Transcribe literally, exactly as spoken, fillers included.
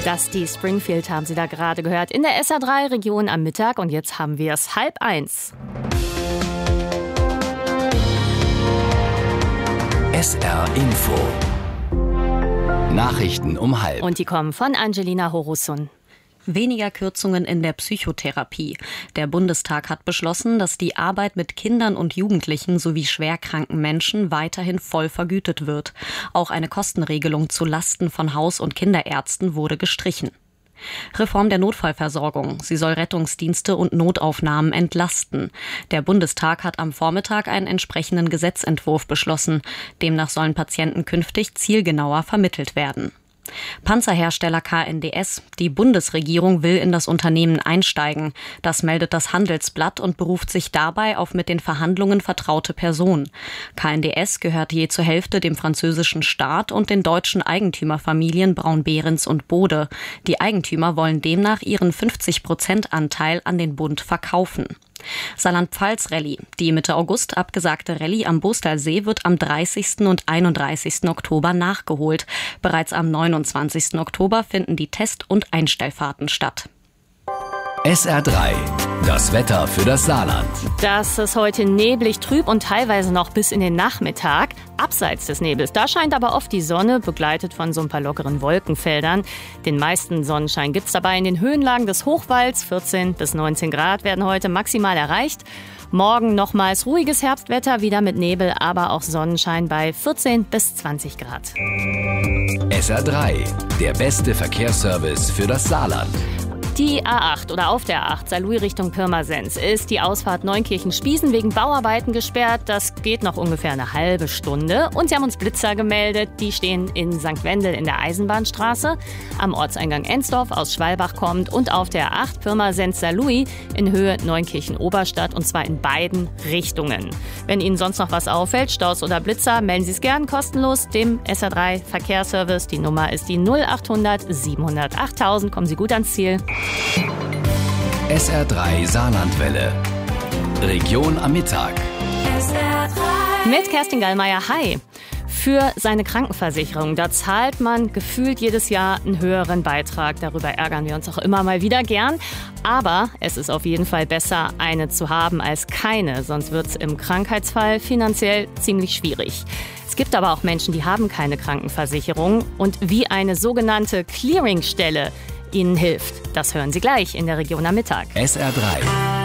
Dusty Springfield haben Sie da gerade gehört in der S R drei Region am Mittag und jetzt haben wir es halb eins. S R Info. Nachrichten um halb. Und die kommen von Angelina Horusun. Weniger Kürzungen in der Psychotherapie. Der Bundestag hat beschlossen, dass die Arbeit mit Kindern und Jugendlichen sowie schwerkranken Menschen weiterhin voll vergütet wird. Auch eine Kostenregelung zu Lasten von Haus- und Kinderärzten wurde gestrichen. Reform der Notfallversorgung. Sie soll Rettungsdienste und Notaufnahmen entlasten. Der Bundestag hat am Vormittag einen entsprechenden Gesetzentwurf beschlossen. Demnach sollen Patienten künftig zielgenauer vermittelt werden. Panzerhersteller K N D S. Die Bundesregierung will in das Unternehmen einsteigen. Das meldet das Handelsblatt und beruft sich dabei auf mit den Verhandlungen vertraute Personen. K N D S gehört je zur Hälfte dem französischen Staat und den deutschen Eigentümerfamilien Braun-Behrens und Bode. Die Eigentümer wollen demnach ihren fünfzig Prozent Anteil an den Bund verkaufen. Saarland-Pfalz-Rallye. Die Mitte August abgesagte Rallye am Boostalsee wird am dreißigsten und einunddreißigsten Oktober nachgeholt. Bereits am neunundzwanzigsten Oktober finden die Test- und Einstellfahrten statt. S R drei. Das Wetter für das Saarland. Das ist heute neblig, trüb und teilweise noch bis in den Nachmittag. Abseits des Nebels, da scheint aber oft die Sonne, begleitet von so ein paar lockeren Wolkenfeldern. Den meisten Sonnenschein gibt's dabei in den Höhenlagen des Hochwalds. vierzehn bis neunzehn Grad werden heute maximal erreicht. Morgen nochmals ruhiges Herbstwetter, wieder mit Nebel, aber auch Sonnenschein bei vierzehn bis zwanzig Grad. S R drei. Der beste Verkehrsservice für das Saarland. Die A acht oder auf der A acht Saarlouis Richtung Pirmasens ist die Ausfahrt Neunkirchen-Spießen wegen Bauarbeiten gesperrt. Das geht noch ungefähr eine halbe Stunde. Und sie haben uns Blitzer gemeldet. Die stehen in Sankt Wendel in der Eisenbahnstraße, am Ortseingang Ensdorf aus Schwalbach kommt und auf der A acht Pirmasens-Saarlouis in Höhe Neunkirchen-Oberstadt und zwar in beiden Richtungen. Wenn Ihnen sonst noch was auffällt, Staus oder Blitzer, melden Sie es gern kostenlos dem S R drei Verkehrsservice. Die Nummer ist die null achthundert siebenhundert achttausend. Kommen Sie gut ans Ziel. S R drei Saarlandwelle. Region am Mittag. S R drei. Mit Kerstin Gallmeier. Hi. Für seine Krankenversicherung, da zahlt man gefühlt jedes Jahr einen höheren Beitrag. Darüber ärgern wir uns auch immer mal wieder gern. Aber es ist auf jeden Fall besser, eine zu haben als keine. Sonst wird es im Krankheitsfall finanziell ziemlich schwierig. Es gibt aber auch Menschen, die haben keine Krankenversicherung. Und wie eine sogenannte Clearingstelle Ihnen hilft. Das hören Sie gleich in der Region am Mittag. S R drei.